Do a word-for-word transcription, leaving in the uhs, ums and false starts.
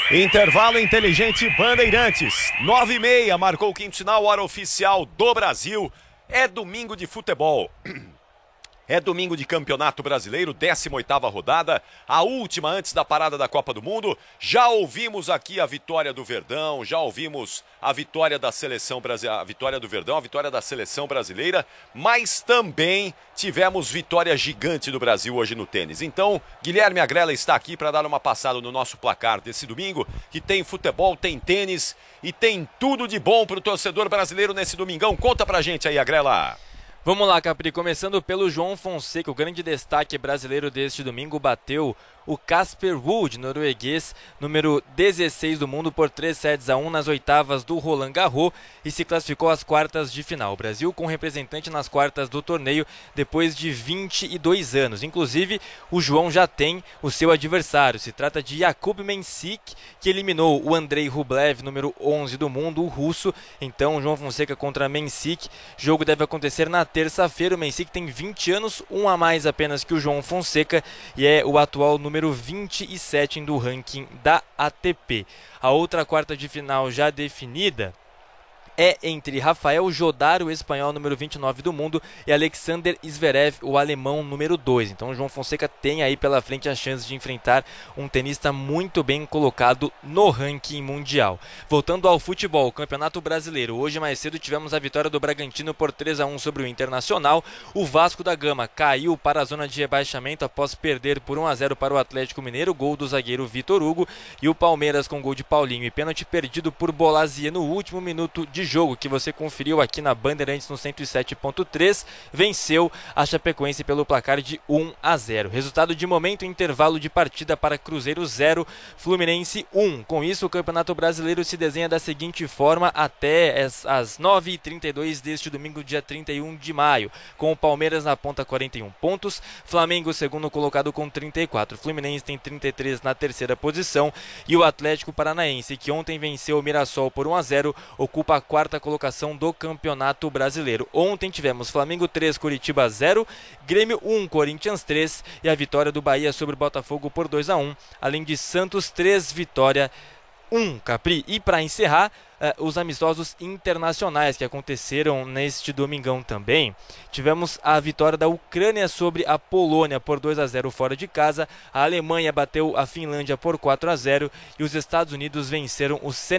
Intervalo inteligente Bandeirantes. nove e meia, marcou o quinto sinal, hora oficial do Brasil. É domingo de futebol. É domingo de Campeonato Brasileiro, décima oitava rodada, a última antes da parada da Copa do Mundo. Já ouvimos aqui a vitória do Verdão, já ouvimos a vitória da seleção brasileira, a vitória do Verdão, a vitória da seleção brasileira, mas também tivemos vitória gigante do Brasil hoje no tênis. Então, Guilherme Agrela está aqui para dar uma passada no nosso placar desse domingo, que tem futebol, tem tênis e tem tudo de bom para o torcedor brasileiro nesse domingão. Conta pra gente aí, Agrela. Vamos lá, Capri, começando pelo João Fonseca, o grande destaque brasileiro deste domingo bateu o Casper Ruud, norueguês, número dezesseis do mundo, por três sets a um nas oitavas do Roland Garros e se classificou às quartas de final. O Brasil com representante nas quartas do torneio depois de vinte e dois anos. Inclusive, o João já tem o seu adversário. Se trata de Jakub Mensik, que eliminou o Andrei Rublev, número onze do mundo, o russo. Então, João Fonseca contra Mensik. Jogo deve acontecer na terça-feira. O Mensik tem vinte anos, um a mais apenas que o João Fonseca, e é o atual número vinte e sete do ranking da A T P. A outra quarta de final já definida é entre Rafael Jodar, o espanhol número vinte e nove do mundo, e Alexander Zverev, o alemão número dois. Então o João Fonseca tem aí pela frente a chance de enfrentar um tenista muito bem colocado no ranking mundial. Voltando ao futebol, Campeonato Brasileiro. Hoje mais cedo tivemos a vitória do Bragantino por três a um sobre o Internacional. O Vasco da Gama caiu para a zona de rebaixamento após perder por um a zero para o Atlético Mineiro, gol do zagueiro Vitor Hugo, e o Palmeiras com gol de Paulinho e pênalti perdido por Bolassie no último minuto de jogo, que você conferiu aqui na Bandeirantes no cento e sete ponto três, venceu a Chapecoense pelo placar de um a zero. Resultado de momento, intervalo de partida para Cruzeiro zero, Fluminense um. Com isso, o Campeonato Brasileiro se desenha da seguinte forma até as nove e trinta e dois deste domingo, dia trinta e um de maio, com o Palmeiras na ponta, quarenta e um pontos, Flamengo segundo colocado com trinta e quatro, Fluminense tem trinta e três na terceira posição, e o Atlético Paranaense, que ontem venceu o Mirassol por um a zero, ocupa a quarta colocação do Campeonato Brasileiro. Ontem tivemos Flamengo três, Curitiba zero, Grêmio um, Corinthians três, e a vitória do Bahia sobre o Botafogo por dois a um, além de Santos três, Vitória um, Capri. E para encerrar, uh, os amistosos internacionais que aconteceram neste domingão também. Tivemos a vitória da Ucrânia sobre a Polônia por dois a zero fora de casa, a Alemanha bateu a Finlândia por quatro a zero e os Estados Unidos venceram o Senegal